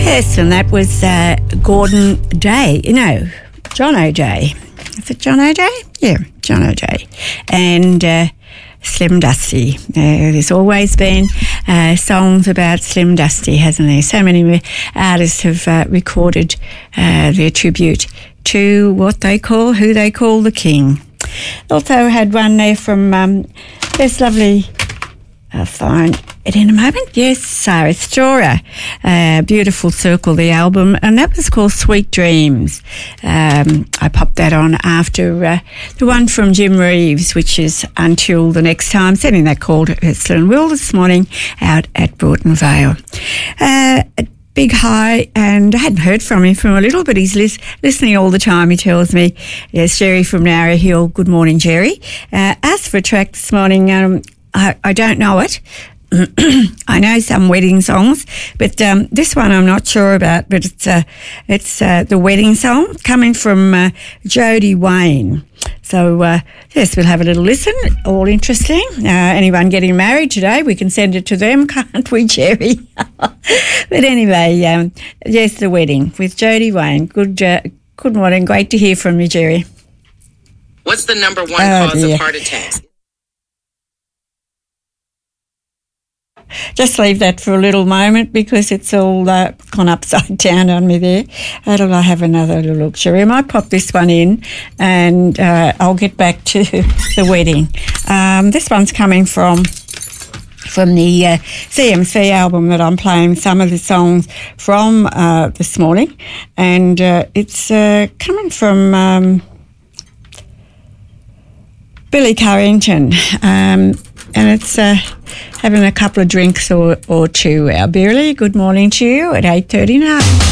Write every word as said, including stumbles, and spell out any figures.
Yes, and that was uh, Gordon Day. No, John O'Day. Is it John O'Day? Yeah, John O'Day. And uh, Slim Dusty. Uh, there's always been uh, songs about Slim Dusty, hasn't there? So many artists have uh, recorded uh, their tribute to what they call, who they call the King. Also had one there from um, this lovely... I'll find it in a moment. Yes, Sarah Storer, uh, Beautiful Circle, the album, and that was called Sweet Dreams. Um, I popped that on after uh, the one from Jim Reeves, which is Until the Next Time, sending that call to Ursula and Will this morning out at Broughton Vale. Uh, Big hi, and I hadn't heard from him for a little, but he's lis- listening all the time, he tells me. Yes, Jerry from Narra Hill. Good morning, Jerry. Uh, asked for a track this morning. Um, I, I don't know it. I know some wedding songs, but um, this one I'm not sure about. But it's uh, it's uh, the wedding song coming from uh, Jody Wayne. So uh, yes, we'll have a little listen. All interesting. Uh, anyone getting married today? We can send it to them, can't we, Jerry? But anyway, um, yes, the wedding with Jody Wayne. Good uh, good morning. Great to hear from you, Jerry. What's the number one oh, cause dear. of heart attacks? Just leave that for a little moment because it's all uh, gone upside down on me there. How do I have another little look? Sherry, I might pop this one in and uh, I'll get back to the wedding. Um, this one's coming from from the uh, C M C album that I'm playing some of the songs from uh, this morning, and uh, it's uh, coming from um, Billy Carrington, um, and it's... Uh, having a couple of drinks or, or two. Our Billy, good morning to you at eight thirty-nine.